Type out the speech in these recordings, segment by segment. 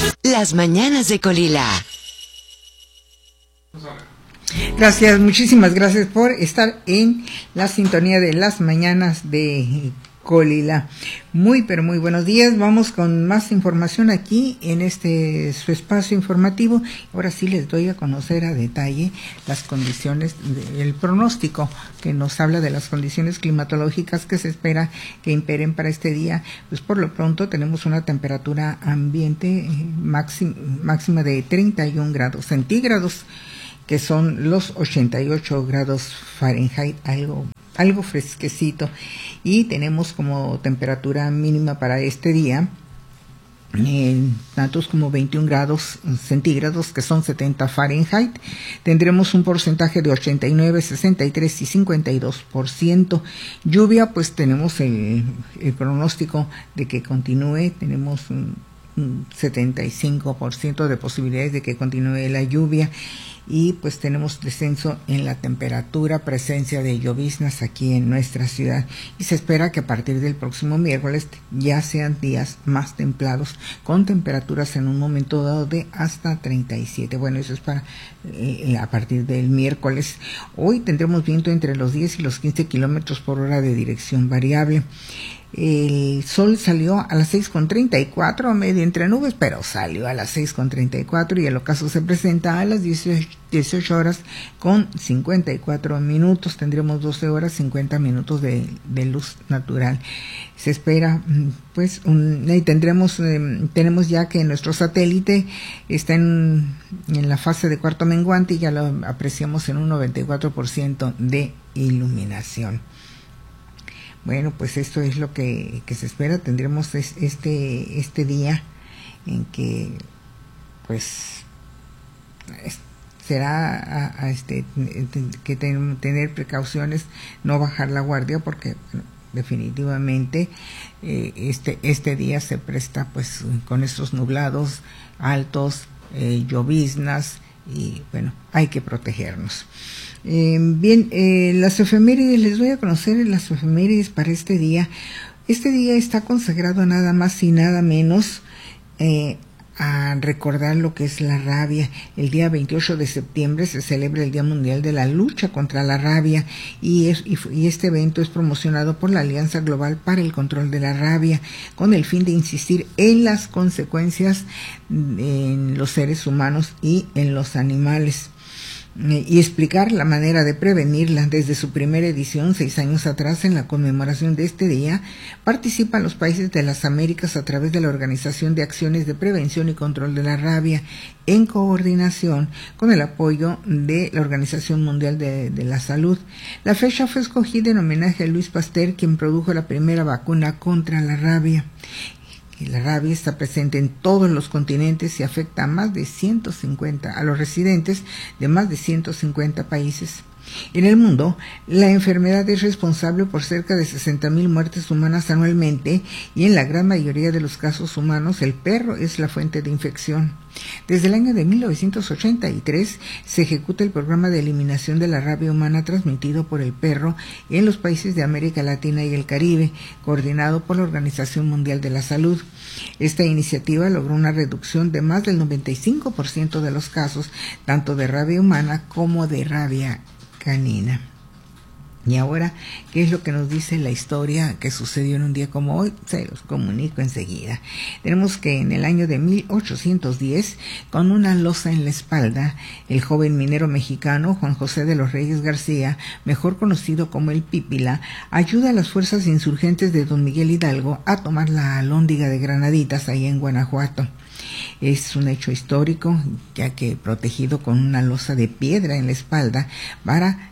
Las mañanas de Colila. Gracias, muchísimas gracias por estar en la sintonía de las mañanas de Colila. Muy, pero muy buenos días. Vamos con más información aquí en su espacio informativo. Ahora sí les doy a conocer a detalle las condiciones, el pronóstico que nos habla de las condiciones climatológicas que se espera que imperen para este día. Pues por lo pronto tenemos una temperatura ambiente máxima de 31 grados centígrados, que son los 88 grados Fahrenheit, algo fresquecito, y tenemos como temperatura mínima para este día tantos como 21 grados centígrados, que son 70 Fahrenheit. Tendremos un porcentaje de 89, 63 y 52%. Lluvia, pues tenemos el pronóstico de que continúe, tenemos un 75% de posibilidades de que continúe la lluvia, y pues tenemos descenso en la temperatura, presencia de lloviznas aquí en nuestra ciudad, y se espera que a partir del próximo miércoles ya sean días más templados, con temperaturas en un momento dado de hasta 37. Bueno, eso es para a partir del miércoles. Hoy tendremos viento entre los 10 y los 15 kilómetros por hora de dirección variable. El sol salió a las 6:34, medio entre nubes, pero salió a las 6:34, y el ocaso se presenta a las 18 horas con 54 minutos. Tendremos 12 horas 50 minutos de luz natural. Se espera, pues, tenemos ya que nuestro satélite está en la fase de cuarto menguante, y ya lo apreciamos en un 94% de iluminación. Bueno, pues esto es lo que se espera. Tendremos este día en que, pues, será que tener precauciones, no bajar la guardia, porque bueno, definitivamente este día se presta, pues, con estos nublados altos, lloviznas, y bueno, hay que protegernos. Bien, las efemérides, les voy a conocer las efemérides para este día. Este día está consagrado nada más y nada menos a recordar lo que es la rabia. El día 28 de septiembre se celebra el Día Mundial de la Lucha contra la Rabia, y este evento es promocionado por la Alianza Global para el Control de la Rabia, con el fin de insistir en las consecuencias en los seres humanos y en los animales, y explicar la manera de prevenirla. Desde su primera edición, 6 años atrás, en la conmemoración de este día, participan los países de las Américas a través de la Organización de Acciones de Prevención y Control de la Rabia, en coordinación con el apoyo de la Organización Mundial de la Salud. La fecha fue escogida en homenaje a Louis Pasteur, quien produjo la primera vacuna contra la rabia. La rabia está presente en todos los continentes y afecta a los residentes de más de 150 países. En el mundo, la enfermedad es responsable por cerca de 60,000 muertes humanas anualmente, y en la gran mayoría de los casos humanos el perro es la fuente de infección. Desde el año de 1983 se ejecuta el programa de eliminación de la rabia humana transmitido por el perro en los países de América Latina y el Caribe, coordinado por la Organización Mundial de la Salud. Esta iniciativa logró una reducción de más del 95% de los casos, tanto de rabia humana como de rabia canina. Y ahora, ¿qué es lo que nos dice la historia que sucedió en un día como hoy? Se los comunico enseguida. Tenemos que en el año de 1810, con una losa en la espalda, el joven minero mexicano Juan José de los Reyes García, mejor conocido como el Pípila, ayuda a las fuerzas insurgentes de don Miguel Hidalgo a tomar la Alhóndiga de Granaditas, ahí en Guanajuato. Es un hecho histórico, ya que protegido con una losa de piedra en la espalda para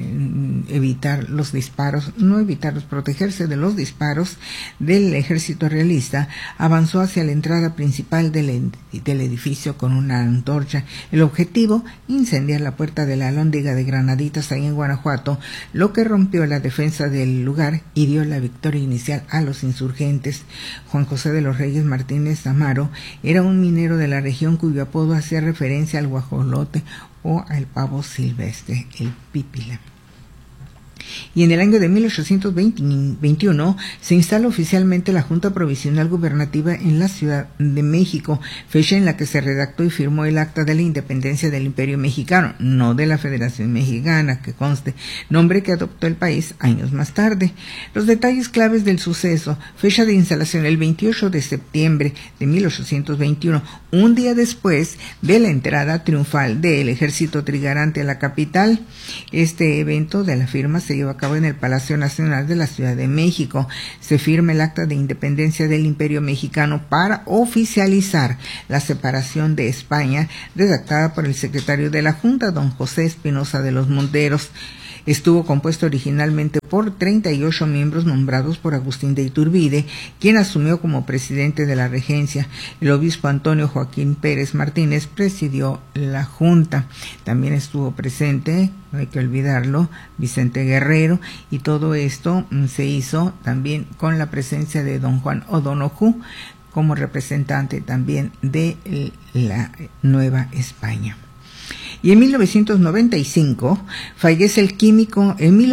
evitar los disparos, protegerse de los disparos del ejército realista, avanzó hacia la entrada principal del edificio con una antorcha. El objetivo, incendiar la puerta de la Alhóndiga de Granaditas ahí en Guanajuato, lo que rompió la defensa del lugar y dio la victoria inicial a los insurgentes. Juan José de los Reyes Martínez Amaro era un minero de la región cuyo apodo hacía referencia al guajolote o al pavo silvestre, el Pípila. Y en el año de 1821 se instala oficialmente la Junta Provisional Gubernativa en la Ciudad de México, fecha en la que se redactó y firmó el Acta de la Independencia del Imperio Mexicano, no de la Federación Mexicana, que conste, nombre que adoptó el país años más tarde. Los detalles claves del suceso: fecha de instalación el 28 de septiembre de 1821, un día después de la entrada triunfal del ejército trigarante a la capital. Este evento de la firma se llevó a cabo en el Palacio Nacional de la Ciudad de México. Se firma el Acta de Independencia del Imperio Mexicano para oficializar la separación de España, redactada por el secretario de la Junta, don José Espinosa de los Monteros. Estuvo compuesto originalmente por 38 miembros nombrados por Agustín de Iturbide, quien asumió como presidente de la regencia. El obispo Antonio Joaquín Pérez Martínez presidió la junta. También estuvo presente, no hay que olvidarlo, Vicente Guerrero, y todo esto se hizo también con la presencia de don Juan O'Donoghue como representante también de la Nueva España. Y en 1895 fallece el químico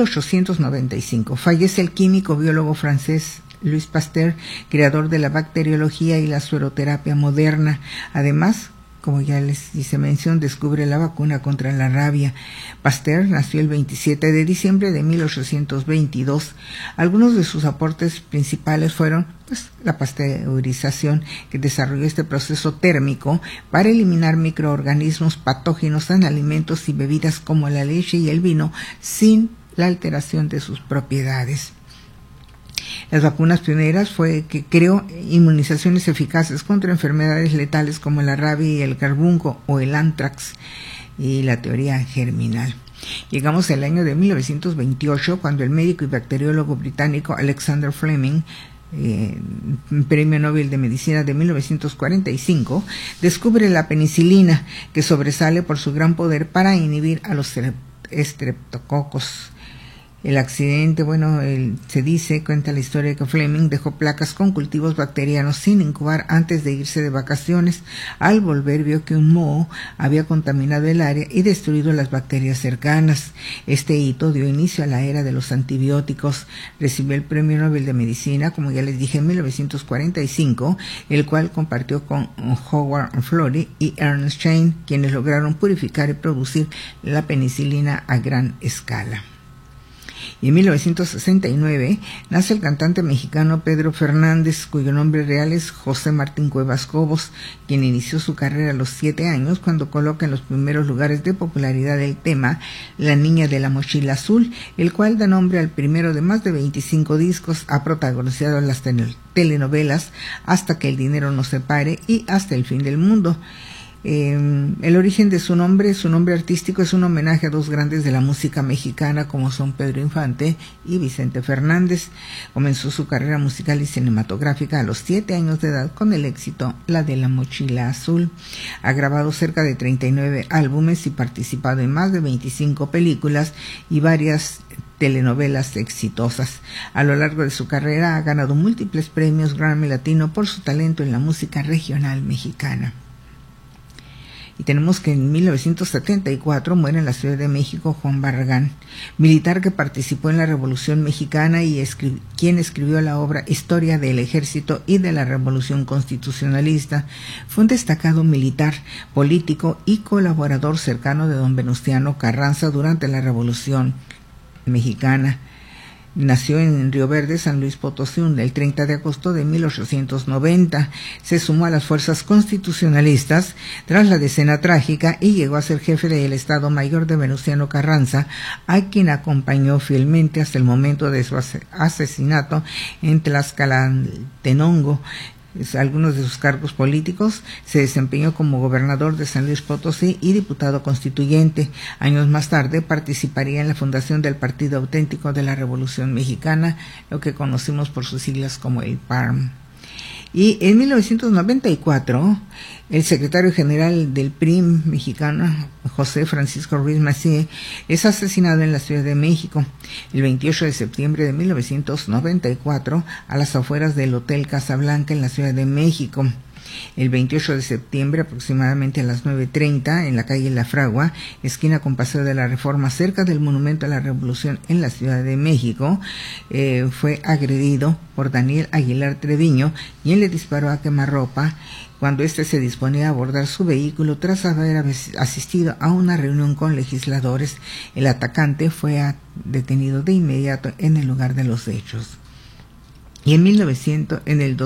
biólogo francés Louis Pasteur, creador de la bacteriología y la sueroterapia moderna. Además, como ya les hice mención, descubre la vacuna contra la rabia. Pasteur nació el 27 de diciembre de 1822. Algunos de sus aportes principales fueron la pasteurización, que desarrolló este proceso térmico para eliminar microorganismos patógenos en alimentos y bebidas como la leche y el vino sin la alteración de sus propiedades. Las vacunas pioneras fue que creó inmunizaciones eficaces contra enfermedades letales como la rabia y el carbunco o el anthrax y la teoría germinal. Llegamos al año de 1928, cuando el médico y bacteriólogo británico Alexander Fleming, Premio Nobel de Medicina de 1945, descubre la penicilina, que sobresale por su gran poder para inhibir a los estreptococos. El accidente, se dice, cuenta la historia de que Fleming dejó placas con cultivos bacterianos sin incubar antes de irse de vacaciones. Al volver vio que un moho había contaminado el área y destruido las bacterias cercanas. Este hito dio inicio a la era de los antibióticos. Recibió el Premio Nobel de Medicina, como ya les dije, en 1945, el cual compartió con Howard Florey y Ernest Chain, quienes lograron purificar y producir la penicilina a gran escala. Y en 1969 nace el cantante mexicano Pedro Fernández, cuyo nombre real es José Martín Cuevas Cobos, quien inició su carrera a los 7 años cuando coloca en los primeros lugares de popularidad el tema La Niña de la Mochila Azul, el cual da nombre al primero de más de 25 discos. Ha protagonizado las telenovelas Hasta que el dinero nos separe y Hasta el fin del mundo. El origen de su nombre artístico es un homenaje a dos grandes de la música mexicana como son Pedro Infante y Vicente Fernández. Comenzó su carrera musical y cinematográfica a los 7 años de edad con el éxito La de la Mochila Azul. Ha grabado cerca de 39 álbumes y participado en más de 25 películas y varias telenovelas exitosas. A lo largo de su carrera ha ganado múltiples premios Grammy Latino por su talento en la música regional mexicana. Y tenemos que en 1974 muere en la Ciudad de México Juan Barragán, militar que participó en la Revolución Mexicana y quien escribió la obra Historia del Ejército y de la Revolución Constitucionalista. Fue un destacado militar, político y colaborador cercano de don Venustiano Carranza durante la Revolución Mexicana. Nació en Río Verde, San Luis Potosí, el 30 de agosto de 1890. Se sumó a las fuerzas constitucionalistas tras la decena trágica y llegó a ser jefe del Estado Mayor de Venustiano Carranza, a quien acompañó fielmente hasta el momento de su asesinato en Tlaxcala-Tenango. Algunos de sus cargos políticos. Se desempeñó como gobernador de San Luis Potosí y diputado constituyente. Años más tarde participaría en la fundación del Partido Auténtico de la Revolución Mexicana, lo que conocimos por sus siglas como el PARM. Y en 1994, el secretario general del PRI mexicano, José Francisco Ruiz Massieu, es asesinado en la Ciudad de México el 28 de septiembre de 1994 a las afueras del Hotel Casablanca en la Ciudad de México. el 28 de septiembre, aproximadamente a las 9:30, en la calle La Fragua, esquina con Paseo de la Reforma, cerca del Monumento a la Revolución en la Ciudad de México, fue agredido por Daniel Aguilar Treviño, quien le disparó a quemarropa cuando éste se disponía a abordar su vehículo tras haber asistido a una reunión con legisladores. El atacante fue detenido de inmediato en el lugar de los hechos. Y en el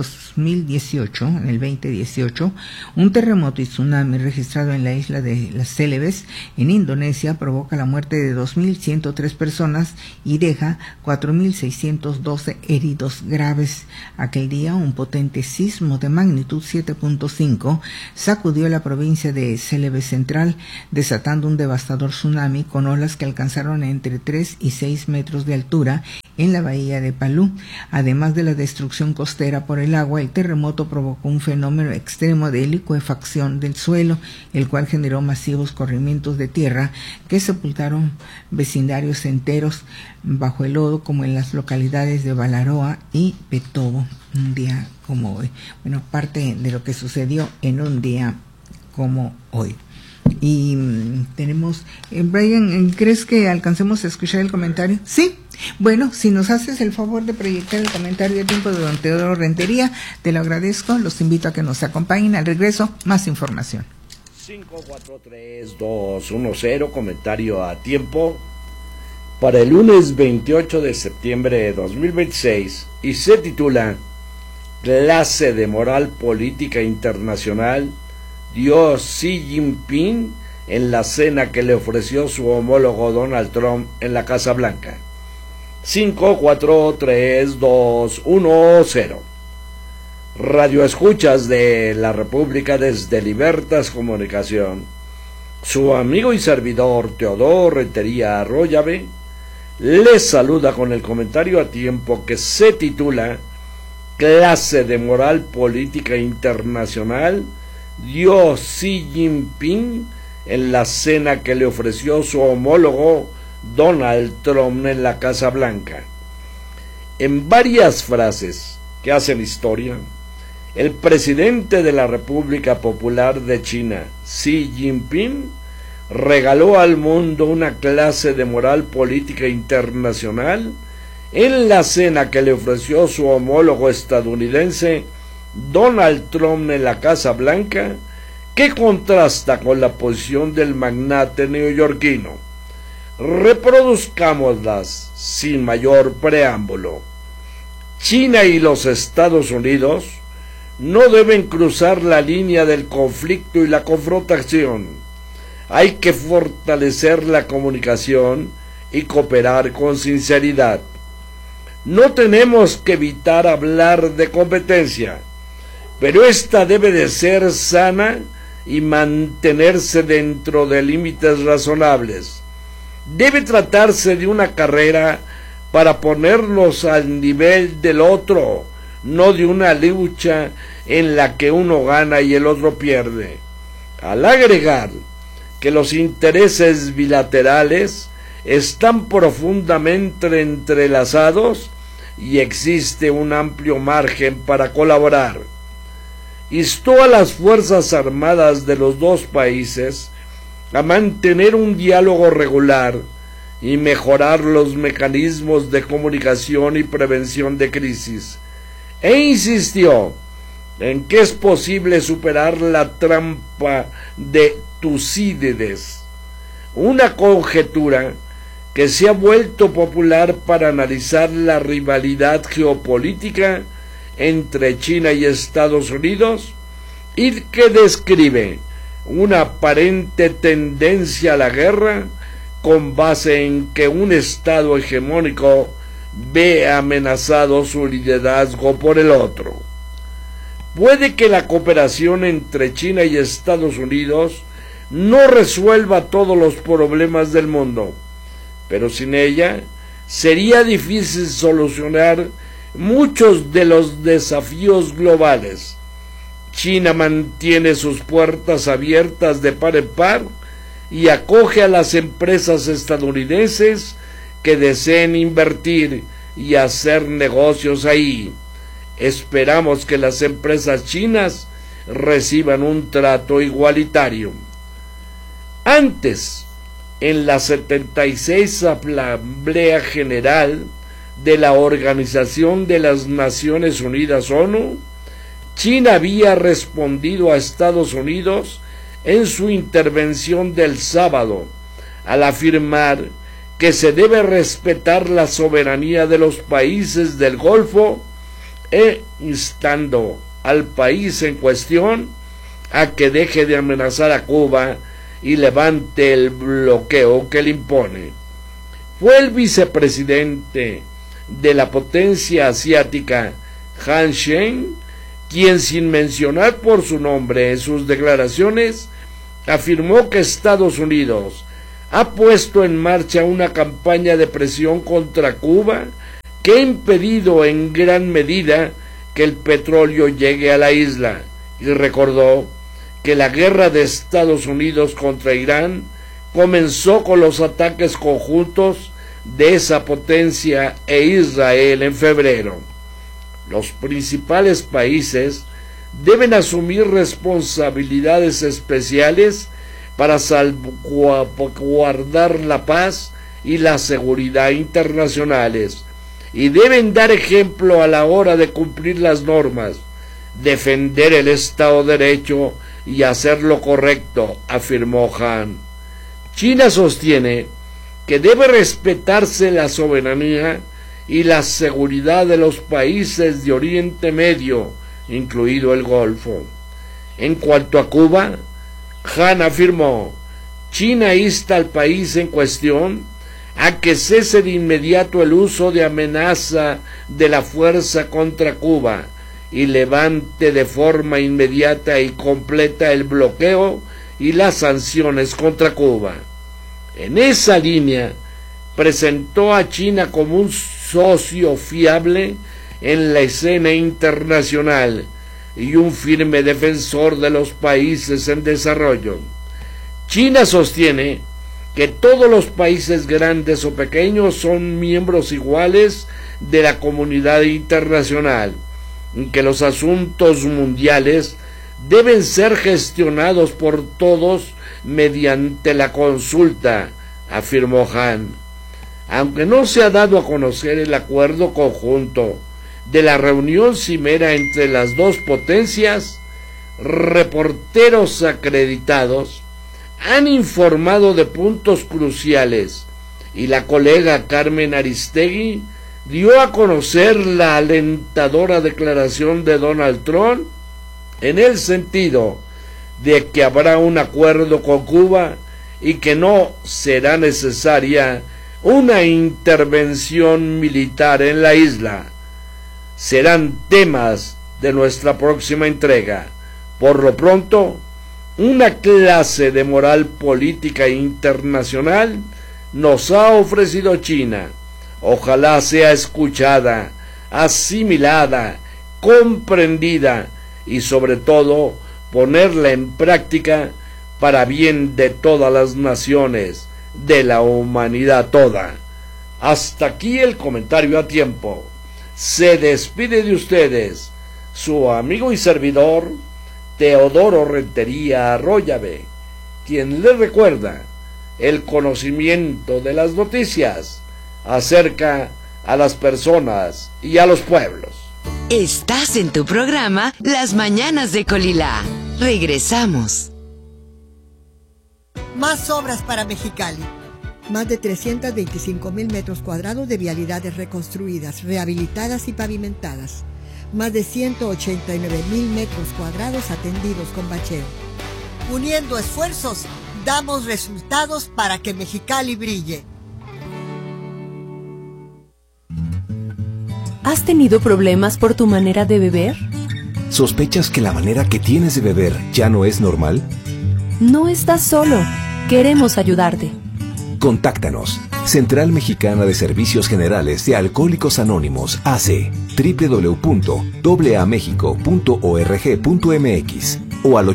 2018, un terremoto y tsunami registrado en la isla de Las Célebes, en Indonesia, provoca la muerte de 2.103 personas y deja 4.612 heridos graves. Aquel día, un potente sismo de magnitud 7.5 sacudió la provincia de Célebes Central, desatando un devastador tsunami con olas que alcanzaron entre 3 y 6 metros de altura en la bahía de Palú. Además de la destrucción costera por el agua, el terremoto provocó un fenómeno extremo de licuefacción del suelo, el cual generó masivos corrimientos de tierra que sepultaron vecindarios enteros bajo el lodo, como en las localidades de Balaroa y Petobo, un día como hoy. Bueno, parte de lo que sucedió en un día como hoy. Y tenemos, Brian, ¿crees que alcancemos a escuchar el comentario? Sí. Bueno, si nos haces el favor de proyectar el comentario de tiempo de don Teodoro Rentería, te lo agradezco. Los invito a que nos acompañen. Al regreso, más información. 543-210, comentario a tiempo para el lunes 28 de septiembre de 2026, y se titula Clase de Moral Política Internacional dio Xi Jinping en la cena que le ofreció su homólogo Donald Trump en la Casa Blanca. 543-210. Radio escuchas de la República desde Libertas Comunicación. Su amigo y servidor Teodoro Rentería Arroyave les saluda con el comentario a tiempo que se titula Clase de Moral Política Internacional dio Xi Jinping en la cena que le ofreció su homólogo Donald Trump en la Casa Blanca. En varias frases que hacen historia, el presidente de la República Popular de China, Xi Jinping, regaló al mundo una clase de moral política internacional en la cena que le ofreció su homólogo estadounidense Donald Trump en la Casa Blanca, que contrasta con la posición del magnate neoyorquino. Reproduzcámoslas sin mayor preámbulo. China y los Estados Unidos no deben cruzar la línea del conflicto y la confrontación. Hay que fortalecer la comunicación y cooperar con sinceridad. No tenemos que evitar hablar de competencia, pero esta debe de ser sana y mantenerse dentro de límites razonables. Debe tratarse de una carrera para ponernos al nivel del otro, no de una lucha en la que uno gana y el otro pierde. Al agregar que los intereses bilaterales están profundamente entrelazados y existe un amplio margen para colaborar. Instó a las Fuerzas Armadas de los dos países a mantener un diálogo regular y mejorar los mecanismos de comunicación y prevención de crisis, e insistió en que es posible superar la trampa de Tucídides, una conjetura que se ha vuelto popular para analizar la rivalidad geopolítica entre China y Estados Unidos y que describe una aparente tendencia a la guerra con base en que un Estado hegemónico ve amenazado su liderazgo por el otro. Puede que la cooperación entre China y Estados Unidos no resuelva todos los problemas del mundo, pero sin ella sería difícil solucionar muchos de los desafíos globales. China mantiene sus puertas abiertas de par en par y acoge a las empresas estadounidenses que deseen invertir y hacer negocios ahí. Esperamos que las empresas chinas reciban un trato igualitario. Antes, en la 76 Asamblea General de la Organización de las Naciones Unidas ONU, China había respondido a Estados Unidos en su intervención del sábado, al afirmar que se debe respetar la soberanía de los países del Golfo e instando al país en cuestión a que deje de amenazar a Cuba y levante el bloqueo que le impone. Fue el vicepresidente de la potencia asiática, Han Shen, quien, sin mencionar por su nombre en sus declaraciones, afirmó que Estados Unidos ha puesto en marcha una campaña de presión contra Cuba que ha impedido en gran medida que el petróleo llegue a la isla, y recordó que la guerra de Estados Unidos contra Irán comenzó con los ataques conjuntos de esa potencia e Israel en febrero. Los principales países deben asumir responsabilidades especiales para salvaguardar la paz y la seguridad internacionales, y deben dar ejemplo a la hora de cumplir las normas, defender el Estado de Derecho y hacer lo correcto, afirmó Han. China sostiene que debe respetarse la soberanía y la seguridad de los países de Oriente Medio, incluido el Golfo. En cuanto a Cuba, Han afirmó: China insta al país en cuestión a que cese de inmediato el uso de amenaza de la fuerza contra Cuba y levante de forma inmediata y completa el bloqueo y las sanciones contra Cuba. En esa línea, presentó a China como un socio fiable en la escena internacional y un firme defensor de los países en desarrollo. China sostiene que todos los países grandes o pequeños son miembros iguales de la comunidad internacional, y que los asuntos mundiales deben ser gestionados por todos mediante la consulta, afirmó Han. Aunque no se ha dado a conocer el acuerdo conjunto de la reunión cimera entre las dos potencias, reporteros acreditados han informado de puntos cruciales, y la colega Carmen Aristegui dio a conocer la alentadora declaración de Donald Trump en el sentido de que habrá un acuerdo con Cuba y que no será necesaria una intervención militar en la isla. Serán temas de nuestra próxima entrega. Por lo pronto, una clase de moral política internacional nos ha ofrecido China. Ojalá sea escuchada, asimilada, comprendida y sobre todo ponerla en práctica para bien de todas las naciones, de la humanidad toda. Hasta aquí el comentario a tiempo. Se despide de ustedes su amigo y servidor Teodoro Rentería Arroyave, quien les recuerda: el conocimiento de las noticias acerca a las personas y a los pueblos. Estás en tu programa Las Mañanas de Colilá. Regresamos. Más obras para Mexicali. Más de 325,000 metros cuadrados de vialidades reconstruidas, rehabilitadas y pavimentadas. Más de 189,000 metros cuadrados atendidos con bacheo. Uniendo esfuerzos, damos resultados para que Mexicali brille. ¿Has tenido problemas por tu manera de beber? ¿Sospechas que la manera que tienes de beber ya no es normal? No estás solo. Queremos ayudarte. Contáctanos. Central Mexicana de Servicios Generales de Alcohólicos Anónimos, AC, www.aamexico.org.mx o al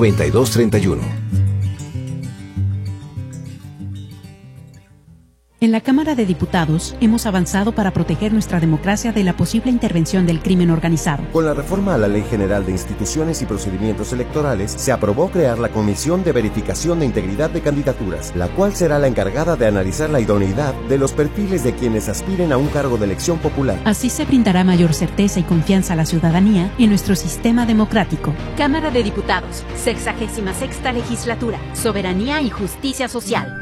800-216-9231. En la Cámara de Diputados hemos avanzado para proteger nuestra democracia de la posible intervención del crimen organizado. Con la reforma a la Ley General de Instituciones y Procedimientos Electorales, se aprobó crear la Comisión de Verificación de Integridad de Candidaturas, la cual será la encargada de analizar la idoneidad de los perfiles de quienes aspiren a un cargo de elección popular. Así se brindará mayor certeza y confianza a la ciudadanía en nuestro sistema democrático. Cámara de Diputados, 66ª Legislatura, Soberanía y Justicia Social.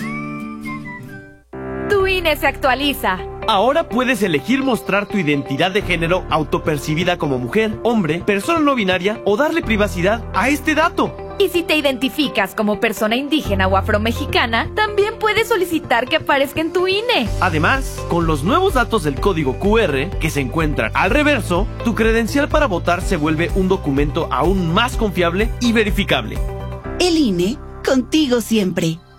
Tu INE se actualiza. Ahora puedes elegir mostrar tu identidad de género autopercibida como mujer, hombre, persona no binaria o darle privacidad a este dato. Y si te identificas como persona indígena o afromexicana, también puedes solicitar que aparezca en tu INE. Además, con los nuevos datos del código QR que se encuentran al reverso, tu credencial para votar se vuelve un documento aún más confiable y verificable. El INE, contigo siempre.